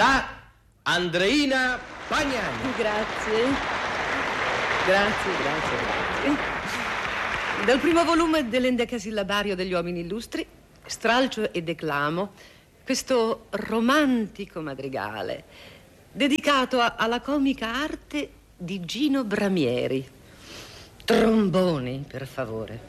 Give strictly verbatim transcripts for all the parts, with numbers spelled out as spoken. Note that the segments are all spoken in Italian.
da Andreina Pagnani. Grazie. Grazie, grazie, grazie. Dal primo volume dell'endecasillabario degli uomini illustri, stralcio e declamo questo romantico madrigale dedicato a, alla comica arte di Gino Bramieri. Tromboni, per favore.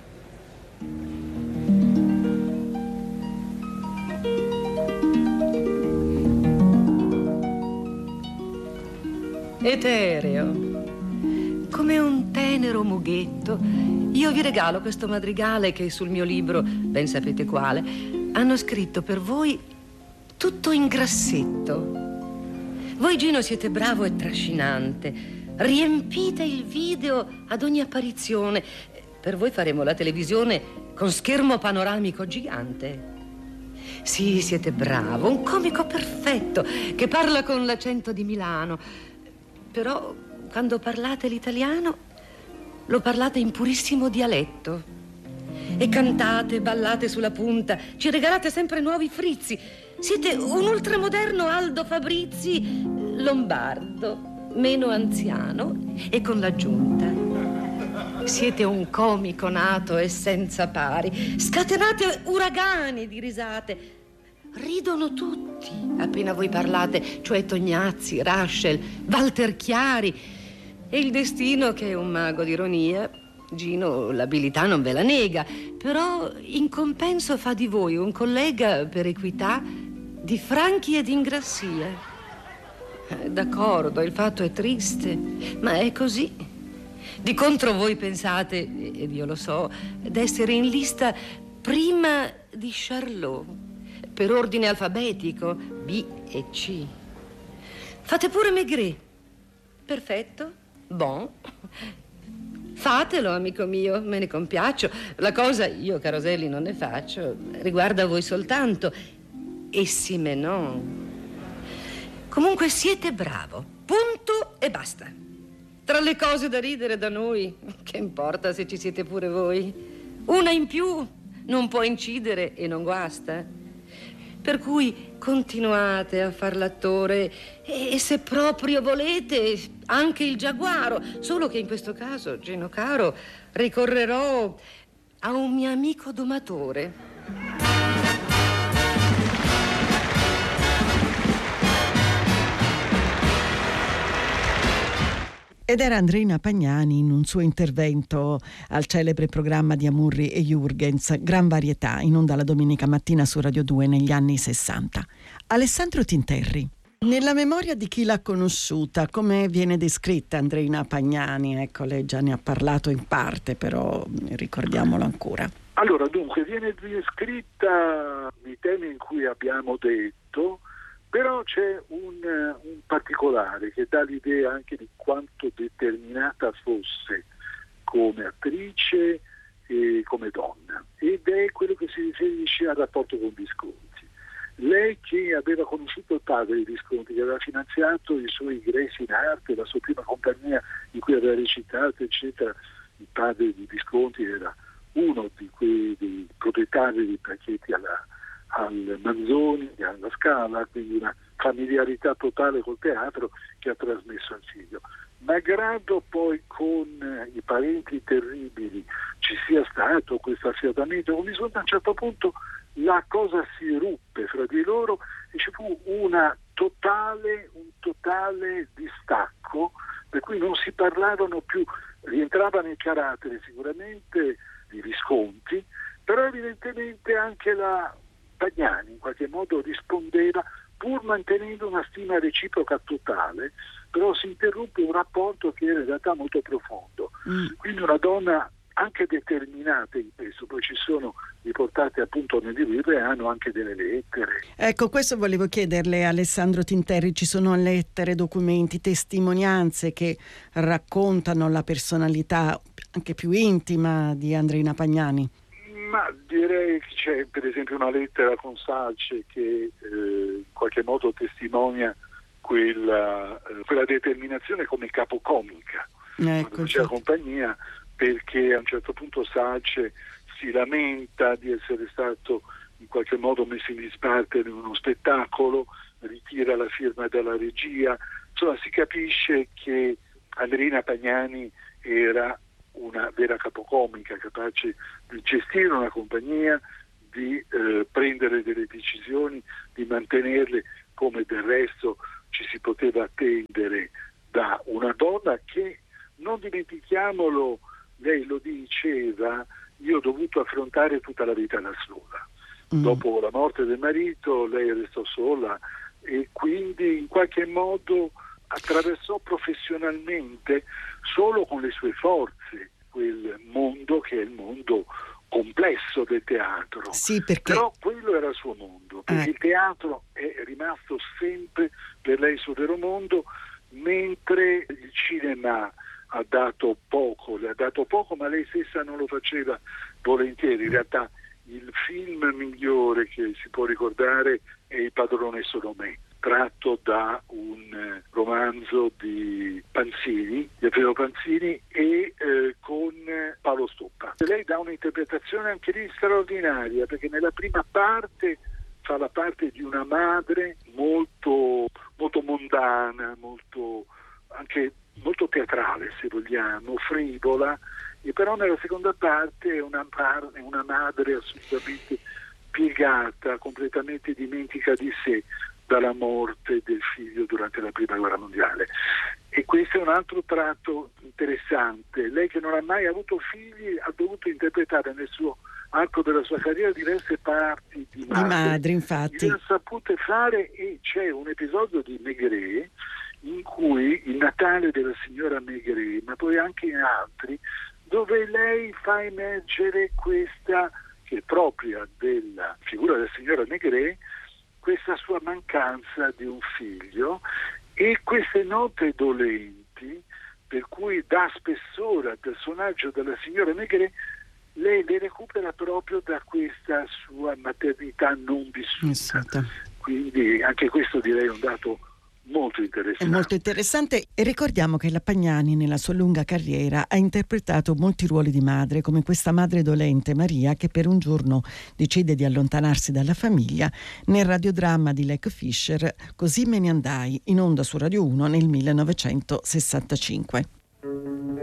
Etereo, come un tenero mughetto, io vi regalo questo madrigale che sul mio libro, ben sapete quale, hanno scritto per voi tutto in grassetto. Voi, Gino, siete bravo e trascinante. Riempite il video ad ogni apparizione. Per voi faremo la televisione con schermo panoramico gigante. Sì, siete bravo, un comico perfetto che parla con l'accento di Milano. Però quando parlate l'italiano lo parlate in purissimo dialetto. E cantate, ballate sulla punta, ci regalate sempre nuovi frizzi. Siete un ultramoderno Aldo Fabrizi lombardo, meno anziano e con l'aggiunta: siete un comico nato e senza pari. Scatenate uragani di risate. Ridono tutti appena voi parlate, cioè Tognazzi, Raschel, Walter Chiari. E il destino, che è un mago di ironia, Gino l'abilità non ve la nega, però in compenso fa di voi un collega per equità di franchi ed ingrassia. D'accordo, il fatto è triste, ma è così. Di contro voi pensate, ed io lo so, d'essere in lista prima di Charlot, per ordine alfabetico, B e C. Fate pure Maigret. Perfetto, bon. Fatelo, amico mio, me ne compiaccio. La cosa, io Caroselli non ne faccio, riguarda voi soltanto. E sì me non. Comunque siete bravo, punto e basta. Tra le cose da ridere da noi, che importa se ci siete pure voi? Una in più non può incidere e non guasta. Per cui continuate a far l'attore e, se proprio volete, anche il giaguaro. Solo che in questo caso, Gino caro, ricorrerò a un mio amico domatore. Ed era Andreina Pagnani in un suo intervento al celebre programma di Amurri e Jürgens, Gran Varietà, in onda la domenica mattina su Radio due negli anni sessanta. Alessandro Tinterri. Nella memoria di chi l'ha conosciuta, come viene descritta Andreina Pagnani? Ecco, lei già ne ha parlato in parte, però ricordiamolo ancora. Allora, dunque, viene descritta i temi in cui abbiamo detto, però c'è un, un particolare che dà l'idea anche di quanto determinata fosse come attrice e come donna, ed è quello che si riferisce al rapporto con Visconti. Lei, che aveva conosciuto il padre di Visconti, che aveva finanziato i suoi ingressi in arte, la sua prima compagnia in cui aveva recitato, eccetera. Il padre di Visconti era uno di quei dei proprietari di pacchetti alla al Manzoni, alla Scala, quindi una familiarità totale col teatro che ha trasmesso al figlio. Malgrado poi con i parenti terribili ci sia stato questo affiatamento con Visconti, a un certo punto la cosa si ruppe fra di loro e ci fu una totale, un totale distacco, per cui non si parlavano più. Rientrava nel carattere sicuramente di Visconti, però evidentemente anche la Pagnani in qualche modo rispondeva, pur mantenendo una stima reciproca totale, però si interruppe un rapporto che era in realtà molto profondo. Mm. Quindi una donna anche determinate in questo. Poi ci sono riportate appunto nel libro e hanno anche delle lettere. Ecco, questo volevo chiederle, Alessandro Tinterri. Ci sono lettere, documenti, testimonianze che raccontano la personalità anche più intima di Andreina Pagnani? Ma direi che c'è per esempio una lettera con Salce che eh, in qualche modo testimonia quella, eh, quella determinazione come capocomica, ecco, quando c'è la compagnia, perché a un certo punto Salce si lamenta di essere stato in qualche modo messo in disparte in uno spettacolo, ritira la firma dalla regia. Insomma, si capisce che Andreina Pagnani era una vera capocomica, capace di gestire una compagnia, di eh, prendere delle decisioni, di mantenerle, come del resto ci si poteva attendere da una donna che, non dimentichiamolo, lei lo diceva, io ho dovuto affrontare tutta la vita da sola. Mm. Dopo la morte del marito lei restò sola e quindi in qualche modo attraversò professionalmente, solo con le sue forze, quel mondo che è il mondo complesso del teatro. Sì, perché... Però quello era il suo mondo, perché eh. il teatro è rimasto sempre per lei il suo vero mondo, mentre il cinema ha dato poco, le ha dato poco, ma lei stessa non lo faceva volentieri. In realtà il film migliore che si può ricordare è Il padrone sono me, tratto da un romanzo di Panzini, di Alfredo Panzini, e eh, con Paolo Stoppa. Lei dà un'interpretazione anche lì straordinaria, perché nella prima parte fa la parte di una madre molto, molto mondana, molto anche molto teatrale, se vogliamo, frivola, e però nella seconda parte è una, è una madre assolutamente piegata, completamente dimentica di sé dalla morte del figlio durante la prima guerra mondiale. E questo è un altro tratto interessante. Lei, che non ha mai avuto figli, ha dovuto interpretare nel suo arco della sua carriera diverse parti di madre. Di madre, infatti. Le ha sapute fare, e c'è un episodio di Maigret in cui il Natale della signora Maigret, ma poi anche in altri, dove lei fa emergere questa, che è propria della figura della signora Maigret, questa sua mancanza di un figlio e queste note dolenti, per cui dà spessore al personaggio della signora Maigret. Lei le recupera proprio da questa sua maternità non vissuta. Esatto. Quindi anche questo, direi, è un dato molto interessante. È molto interessante, e ricordiamo che la Pagnani nella sua lunga carriera ha interpretato molti ruoli di madre, come questa madre dolente Maria, che per un giorno decide di allontanarsi dalla famiglia, nel radiodramma di Lech Fischer Così me ne andai, in onda su Radio uno nel millenovecentosessantacinque.